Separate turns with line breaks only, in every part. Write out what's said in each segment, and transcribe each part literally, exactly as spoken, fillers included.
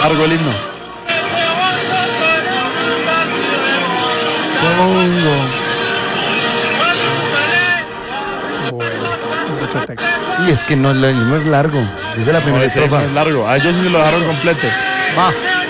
Largo el himno.
Congo. Bueno, mucho texto.
Y es que no, el himno es largo. Esa es la primera
No, ese
estrofa.
himno es largo. A ellos sí se lo dejaron completo.
Va.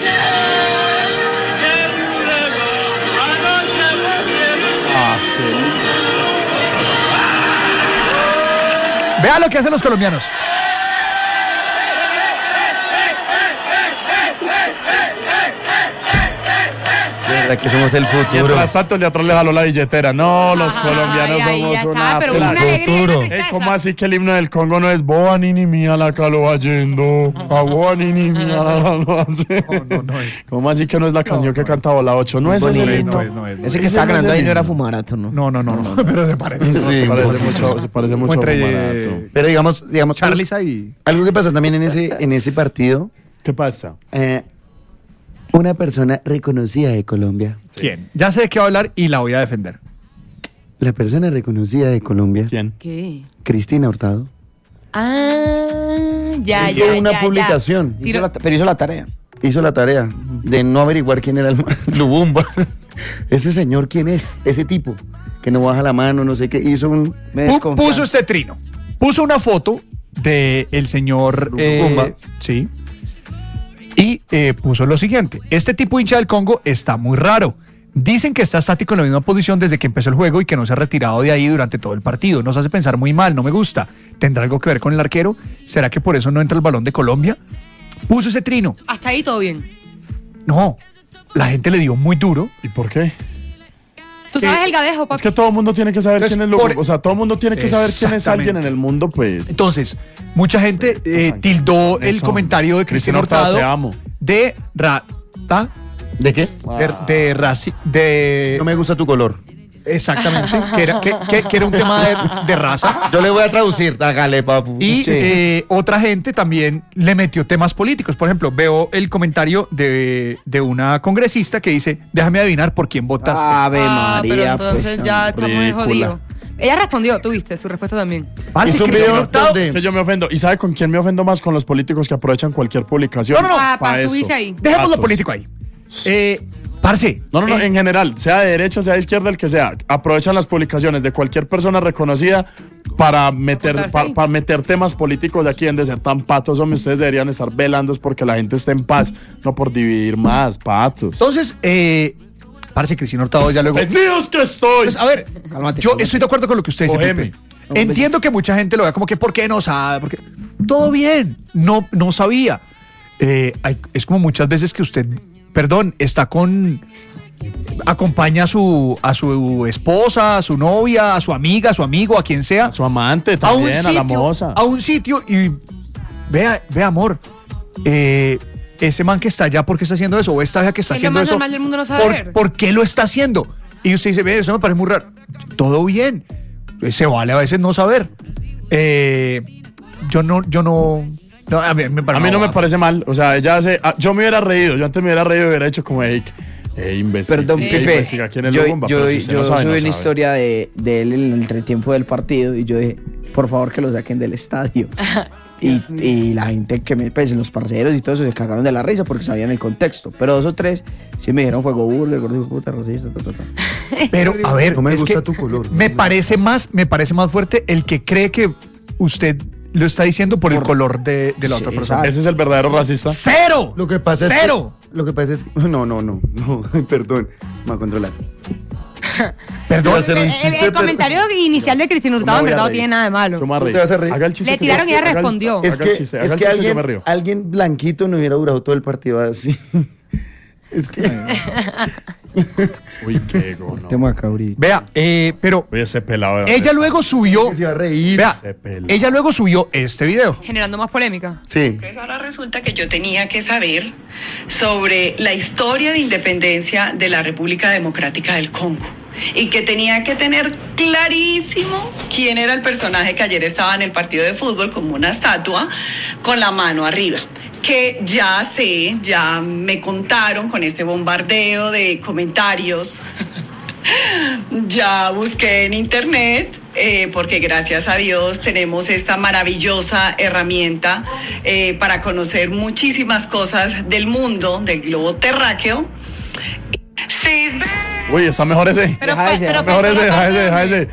Ah, qué...
Vea lo que hacen los colombianos.
De verdad que somos el futuro.
Mientras tanto, el de atrás le jaló la billetera. No, los
Ay,
colombianos
ay,
somos
ya está,
una...
pero
plata.
una alegría y una
futuro.
tristeza.
Ey, ¿cómo así que el himno del Congo no es Boa Nini Mía la calo yendo? A Boa Nini Mía la lo hace.
No, no, no es.
¿Cómo así que no es la canción que canta Bola ocho? No es
Bonito.
ese el
No
himno.
es, no es.
Ese que está ganando ahí no era Fumarato, ¿no?
No, no, no, no, pero se parece.
Sí,
Se parece
bonito.
mucho, se parece mucho a
Entre
Fumarato.
Pero digamos, digamos
Charliza y...
algo que pasó también en ese, en ese partido,
¿Qué pasa?
eh, una persona reconocida de Colombia,
¿Quién? Ya sé de qué va a hablar y la voy a defender.
la persona reconocida de Colombia,
¿Quién?
¿Qué?
Cristina Hurtado,
Ah, ya,
hizo
ya,
una
ya, ya.
publicación,
Hizo la- pero hizo la tarea.
hizo la tarea de no averiguar quién era el ma- Lubumba. Ese señor, ¿quién es? Ese tipo, que no baja la mano, no sé qué, hizo un...
Me
Pu-
desconfían.
puso este trino. Puso una foto de el señor
Lubumba.
eh, sí. Y eh, puso lo siguiente: este tipo hincha del Congo está muy raro. Dicen que está estático en la misma posición desde que empezó el juego y que no se ha retirado de ahí durante todo el partido. Nos hace pensar muy mal, no me gusta. ¿Tendrá algo que ver con el arquero? ¿Será que por eso no entra el balón de Colombia? Puso ese trino.
Hasta ahí todo bien.
No, la gente le dio muy duro.
¿Y por qué?
Tú sabes el gadejo, papi.
Es que todo el mundo tiene que saber
Entonces,
quién es
por-
Lubumba. O sea, todo el mundo tiene que saber quién es
Exactamente.
alguien en el mundo, pues.
Entonces, mucha gente eh, tildó el
Eso,
comentario de
Cristina
Cristina
Hurtado,
Hurtado
te amo.
de rata,
¿De qué?
de, de raci- de
No me gusta tu color.
exactamente, que era, que, que- que era un tema de, de raza.
Yo le voy a traducir, hágale, papu.
Y
Sí.
eh, otra gente también le metió temas políticos. Por ejemplo, veo el comentario de, de una congresista que dice: déjame adivinar por quién votaste.
Ave
Ah, pero
María,
entonces
pues.
ya estamos
ridícula.
jodidos. Ella respondió, tú viste su respuesta también.
Parce,
hizo un
Cristina
video
Hurtado-
donde-
Es que yo me ofendo. ¿Y sabe con quién me ofendo más? Con los políticos que aprovechan cualquier publicación.
No, no, no.
Para
pa' esto.
subirse ahí.
Dejemos lo
Patos.
político ahí. Eh, parce.
No, no, no,
eh,
en general, sea de derecha, sea de izquierda, el que sea, aprovechan las publicaciones de cualquier persona reconocida para meter,
Apuntarse
pa-
ahí.
para meter temas políticos de aquí en de ser tan patos. Hombre, ustedes deberían estar velando es porque la gente esté en paz, no por dividir más, patos.
Entonces, eh, parce, Cristina Hurtado ya luego.
¡Vendidos que estoy!
Pues, a ver,
Cálmate,
yo
cálmate.
estoy de acuerdo con lo que usted dice,
Cógeme.
Pepe. Entiendo que mucha gente lo vea como que ¿por qué no sabe? Porque todo bien, no, no sabía. Eh, hay- es como muchas veces que usted, perdón, está con acompaña a su a su esposa, a su novia, a su amiga, a su amigo, a quien sea,
A su amante
a un
también, a, la
sitio,
moza.
a un sitio y vea, vea amor, eh, ese man que está allá, ¿por qué está haciendo eso? O esta vieja que está
Es lo
haciendo
más
eso,
normal del mundo, no sabe
¿por,
ver.
¿por qué lo está haciendo? Y usted dice, ve, eso me parece muy raro. Todo bien, se vale a veces no saber. Eh, yo no, yo no, no, a mí, me
A
parece
mí no me
bobada.
parece mal. O sea, ella hace. ah, Yo me hubiera reído. Yo antes me hubiera reído y hubiera hecho como, hey, hey investiga.
Perdón,
hey,
Pepe.
investiga quién es
Yo,
Lubumba",
yo,
pero si usted
yo
no sabe,
subí
no
una
sabe.
historia de, de él en el entretiempo del partido y yo dije, por favor que lo saquen del estadio. Y, y la gente que me, pues los parceros y todo eso se cagaron de la risa porque sabían el contexto. Pero dos o tres sí me dijeron fuego burla, el gordo hijo de puta, racista, ta, ta, ta.
Pero, a ver,
No me
es
gusta
que
tu color.
me parece más, me parece más fuerte el que cree que usted lo está diciendo por el
Por-
color de, de la
Sí,
otra persona.
exacto.
Ese es el verdadero racista.
¡Cero!
Lo que pasa
¡Cero!
es que, lo que pasa es que, no, no, no, no, perdón, me voy a controlar.
Perdón.
Iba a hacer un
El,
chiste,
el
pero-
comentario inicial de Cristina Hurtado en verdad no tiene nada de malo.
Yo me
¿Tú
reí.
te vas a reír?
Haga el chiste.
Le
que-
tiraron y ella
haga el-
respondió.
Es
haga
que,
el chiste,
es
haga el
que
chiste, yo me
alguien,
río.
alguien blanquito no hubiera durado todo el partido así. Es que
Uy, qué gono.
Tema acá ahorita.
Vea, eh, pero
Oye, ese pelado. ¿de dónde
ella
está?
luego subió,
se iba a reír.
vea,
Ese pelado.
ella luego subió este video.
Generando más polémica.
Sí.
Entonces ahora resulta que yo tenía que saber sobre la historia de independencia de la República Democrática del Congo y que tenía que tener clarísimo quién era el personaje que ayer estaba en el partido de fútbol como una estatua con la mano arriba. Que ya sé, ya me contaron con este bombardeo de comentarios. Ya busqué en internet eh, porque gracias a Dios tenemos esta maravillosa herramienta eh, para conocer muchísimas cosas del mundo, del globo terráqueo.
Uy, está mejor ese.
Pero,
Deja
fa-
ese,
pero
Mejor
faltó
ese,
la
deja
parte
ese, deja
donde-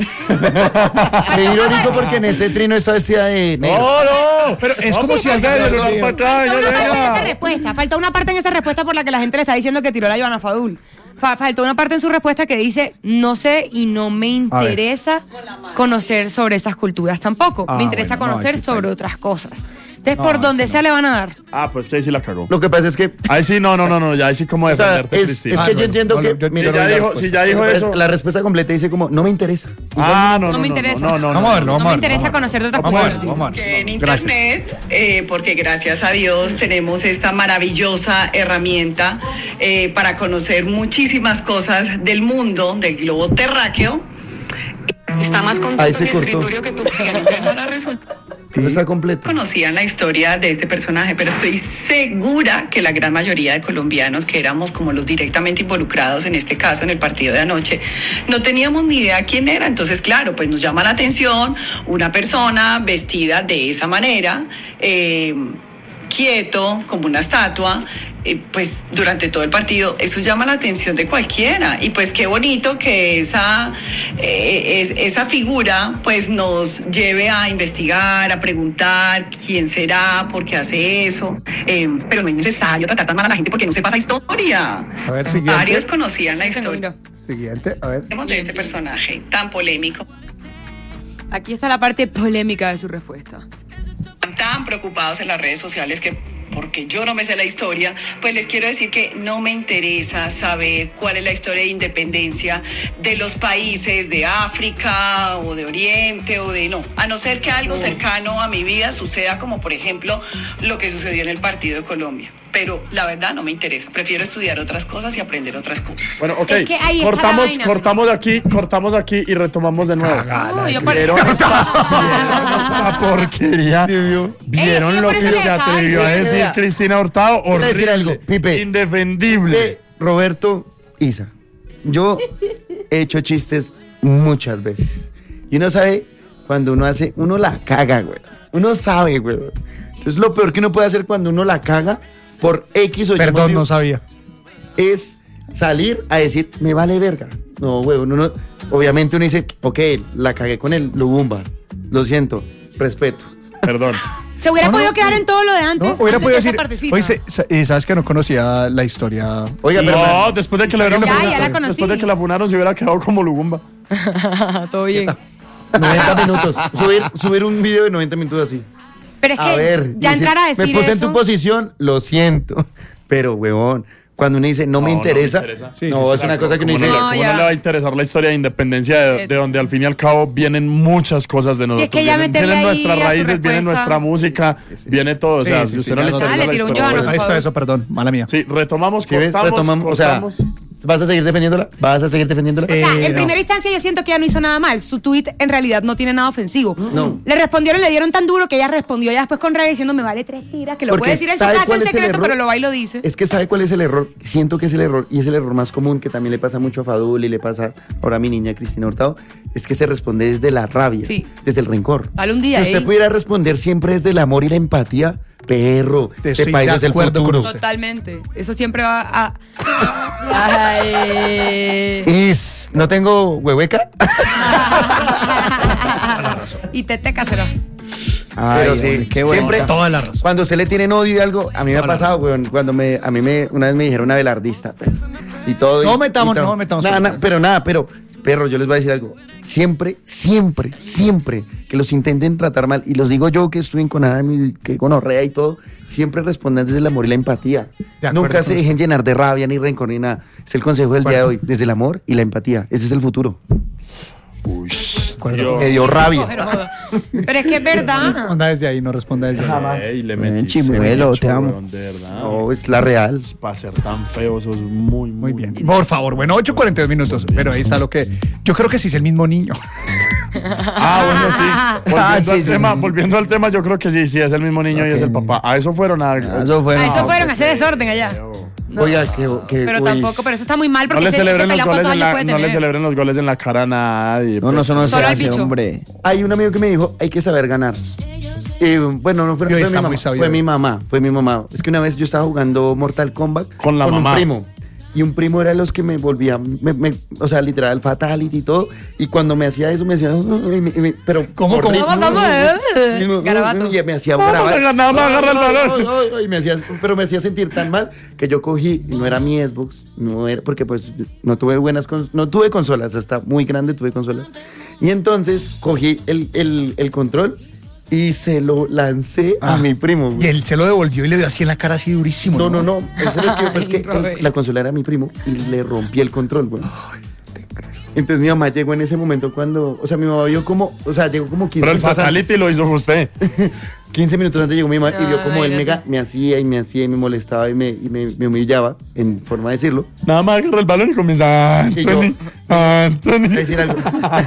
ese.
Qué irónico porque en este trino está vestida de negro.
No, no.
Pero es como si
algo
alguien-
de para acá,
Faltó
ya
una parte en esa
llega.
respuesta. Faltó una parte en esa respuesta por la que la gente le está diciendo que tiró la Joana Fadul. Fa- Faltó una parte en su respuesta que dice, no sé y no me
A ver.
interesa conocer sobre esas culturas tampoco.
Ah,
me interesa
bueno, no,
conocer
ahí sí
sobre
está.
otras cosas. Entonces,
No,
por donde
eso
sea le van a dar.
Ah, pues que ahí sí la cagó.
Lo que pasa es que,
Ahí sí, no, no, no, no, ya ahí sí como
o sea,
defenderte,
es,
Cristina.
es
Ah,
que
no,
yo entiendo
no,
que...
yo-
mira,
si ya
mira,
dijo-
pues,
si ya dijo
pues,
eso-
La respuesta completa dice como, no me interesa.
Ah, no, no,
No
no,
me
no,
interesa.
no, no, no.
Vamos a ver,
No
vamos a
me
ver,
interesa
vamos a ver.
conocer de otras
Vamos a ver,
culturas.
vamos a ver.
Que en
Gracias.
internet, eh, porque gracias a Dios tenemos esta maravillosa herramienta eh, para conocer muchísimas cosas del mundo, del globo terráqueo. Está más contento
Ahí se
mi
cortó.
escritorio que tú. Ahora resulta.
No está completo.
Conocían la historia de este personaje, pero estoy segura que la gran mayoría de colombianos que éramos como los directamente involucrados en este caso, en el partido de anoche, no teníamos ni idea quién era. Entonces, claro, pues nos llama la atención una persona vestida de esa manera, eh, quieto, como una estatua, eh, pues durante todo el partido. Eso llama la atención de cualquiera. Y pues qué bonito que esa, eh, es- esa figura pues nos lleve a investigar, a preguntar quién será, por qué hace eso. Eh, pero no es necesario tratar tan mal a la gente porque no sepa esa historia.
A ver, siguiente.
Varios conocían la
Tengo,
historia
mira.
Siguiente, a ver.
de este personaje tan polémico.
Aquí está la parte polémica de su respuesta.
Tan preocupados en las redes sociales que porque yo no me sé la historia, pues les quiero decir que no me interesa saber cuál es la historia de independencia de los países de África o de Oriente o de no, a no ser que algo cercano a mi vida suceda, como por ejemplo lo que sucedió en el partido de Colombia. Pero la verdad no me interesa, prefiero estudiar otras cosas y aprender otras cosas.
Bueno, ok.
Es que ahí está la
cortamos,
vaina.
cortamos de aquí, cortamos de aquí y retomamos de nuevo.
No, yo por-
¿Vieron esta, vieron esta porquería? ¿Vieron
Ey, yo
lo
por
que
eso
se
le estaba
atrevió a
diciendo.
decir
Vea.
Cristina Hurtado?
Quiero decir
Horrible.
algo, Pipe.
Indefendible.
Eh, Roberto Isa, yo he hecho chistes muchas veces. Y uno sabe cuando uno hace, uno la caga, güey. Uno sabe, güey. Entonces lo peor que uno puede hacer cuando uno la caga por X o Y
Perdón,
motivo
no sabía.
es salir a decir, me vale verga. No, güey, uno no. Obviamente uno dice, ok, la cagué con el Lubumba. Lo siento, respeto.
Perdón.
Se hubiera
No, no,
podido quedar en todo lo de antes.
No, hubiera
antes
podido
de esa
decir.
partecita.
Oye, se- sa- eh, sabes que no conocía la historia.
Oiga, pero
No, después de que le hubieran
Ya,
funado-
ya la conocí.
después de que la funaron se hubiera quedado como Lugumba.
Todo bien.
noventa minutos. Subir, subir un video de noventa minutos así.
Pero es que
A ver,
ya
dice,
entrar a decir
me puse en
eso.
tu posición, lo siento. Pero, huevón, cuando uno dice no, me
No, no me
interesa,
interesa.
Sí,
no,
sí,
es
sí,
una
Exacto.
cosa que uno
¿Cómo
dice.
no, le-
No,
cómo
ya.
no le va a interesar la historia de independencia de,
Eh,
de donde al fin y al cabo vienen muchas cosas de nosotros?
es que ya
vienen,
meterle
vienen
ahí
nuestras
a su
raíces, viene
respuesta.
nuestra música, viene todo. O
Sí,
sea,
sí,
si
sí,
usted no
ya
le
no-
interesa
Ah, le
la
tiró un
historia,
Johanna
pues-
Ahí está eso, perdón, mala mía.
Sí, retomamos,
¿Sí ves?
cortamos,
Retomamos, o sea,
cortamos.
¿vas a seguir defendiéndola? ¿Vas a seguir defendiéndola?
O sea,
Eh,
en
no.
primera instancia yo siento que ella no hizo nada mal. Su tweet en realidad no tiene nada ofensivo.
No.
Le respondieron, le dieron tan duro que ella respondió ya después con rabia diciendo me vale tres tiras, que lo
Porque
puede decir en su
¿sabe
casa
cuál
en
es el
secreto,
error?
pero lo va y lo dice.
Es que ¿sabe cuál es el error? Siento que es el error, y es el error más común que también le pasa mucho a Fadul y le pasa ahora a mi niña Cristina Hurtado, es que se responde desde la rabia,
Sí.
desde el rencor.
Dale un día,
Si usted
ey.
pudiera responder siempre desde el amor y la empatía, perro,
Estoy
este país
de
es el
acuerdo con
futuro.
usted.
Totalmente. Eso siempre va a. Ay.
Is, ¿no tengo huehueca?
Y tete casero.
Pero sí,
hombre, qué bonita.
siempre
Toda la razón.
cuando usted le tienen odio y algo, a mí me ha pasado, weón, cuando me, a mí me, una vez me dijeron abelardista, pues, y todo.
No
y-
metamos,
y todo.
no metamos
Nada,
por
nada,
favor.
pero nada, pero, perro, yo les voy a decir algo. Siempre, siempre, siempre que los intenten tratar mal, y los digo yo que estuve en Conami, que gonorrea y todo, siempre respondan desde el amor y la empatía.
De acuerdo
Nunca
con
se
usted.
dejen llenar de rabia ni rencor ni nada. Es el consejo del día de hoy, desde el amor y la empatía. Ese es el futuro.
Yo-
Me dio rabia.
Pero, joda. Pero es que es verdad.
Responda desde ahí, no responda desde ahí.
Ey, le
Ven,
metiste
chimuelo,
mucho,
te amo.
weón, de verdad.
No, es la real.
Para ser tan feo, sos muy, muy,
Muy bien. Por favor, bueno, ocho cuarenta y dos minutos. Pero ahí está lo que. Yo creo que sí es el mismo niño.
Ah, bueno, sí. Volviendo,
Ah,
al,
sí, sí,
tema,
sí, sí.
volviendo al tema, yo creo que sí, sí, es el mismo niño y es el papá. A eso fueron a.
A
eso fueron.
eso fueron a hacer desorden allá.
Feo.
No.
Oiga, que, que
Pero
uy.
tampoco, pero eso está muy mal
No
porque
le,
ese, ese
celebren los
pelado
goles
cuántos
en
años
la,
puede
no le
tener.
celebren los goles en la cara a nadie.
No, no, eso no se
Solo al
hace,
bicho.
hombre.
Hay un amigo que me dijo, hay que saber ganar. Y bueno, no fue,
Y hoy
fue mi
está
mamá,
muy sabio.
fue mi mamá, fue mi mamá. Es que una vez yo estaba jugando Mortal Kombat
Con la
un
mamá.
primo. Y un primo era los que me volvía, me- me- o sea, literal, fatality y todo. Y cuando me hacía eso, me decía, "Ay, mi- mi-", pero
¿Cómo,
por
cómo?
ritmo,
¿Cómo, cómo?
mismo,
Garabato.
Y me hacía
Vamos
grabar.
a ganar, vamos a agarrar el balón.
Ay, ay, ay, y me hacía, pero me hacía sentir tan mal que yo cogí, y no era mi Xbox, no era, porque pues no tuve buenas, cons- no tuve consolas, hasta muy grande tuve consolas. Y entonces cogí el, el, el control y se lo lancé a
Ah.
mi primo.
Y él se lo devolvió y le dio así en la cara así durísimo.
No, no, no. En serio, es que, pues,
Ay,
es que
Robert.
el- la consola era mi primo y le rompí el control, güey. Entonces mi mamá llegó en ese momento cuando, o sea, mi mamá vio como, o sea, llegó como quince
Pero el
minutos
fatality
antes.
lo hizo usted.
quince minutos antes llegó mi mamá y vio
Ah,
como él me,
imagínate.
ga- me hacía y me hacía y me molestaba y me, y me, me humillaba, en forma de decirlo.
Nada más agarra el balón y comienza
Y yo-
Anthony,
Voy a
Anthony.
decir algo.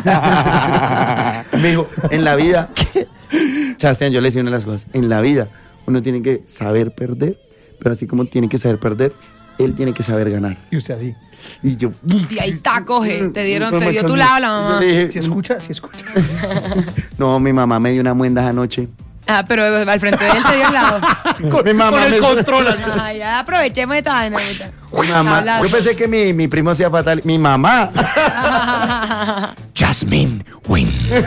Me dijo, en la vida, Sebastián, yo le decía una de las cosas, en la vida uno tiene que saber perder, pero así como tiene que saber perder, él tiene que saber ganar.
Y usted así.
Y yo...
Y ahí está, coge. Te dieron,
No
te
me
dio tu
cansé.
lado la
Yo
mamá.
le dije,
¿Se escucha? ¿Se escucha?
no, mi mamá me dio una muenda anoche.
Ah, pero al frente de él te dio el lado.
Con, mi mamá
con el
me-
control.
Ah, ya aprovechemos esta vaina. ahorita.
Mi mamá,
Hablando.
yo pensé que mi, mi primo hacía fatal. Mi mamá.
Jasmine win.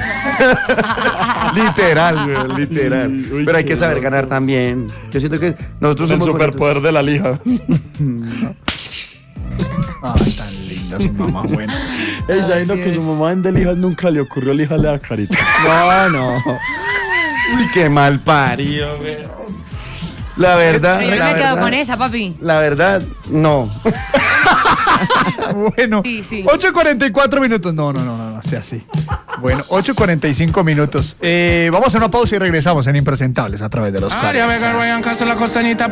literal, güey, literal.
Sí, uy,
Pero hay
qué
que saber
loco.
ganar también. Yo siento que nosotros
El
somos
superpoder de la lija.
Ay, tan linda su mamá, bueno.
Ey, sabiendo que
Dios.
su mamá en del hijas nunca le ocurrió lijarle a Carita.
No, no. Uy, qué mal parido, güey. La verdad.
Pero yo no
la
me quedo
verdad,
con esa, papi.
La verdad, no.
Bueno,
Sí, sí.
ocho y cuarenta y cuatro minutos. No, no, no, no, no, sea así. Bueno, ocho y cuarenta y cinco minutos. Eh, vamos a hacer una pausa y regresamos en Impresentables a través de los
Área
cuarenta.
Vega, Ryan Castro, la costanita.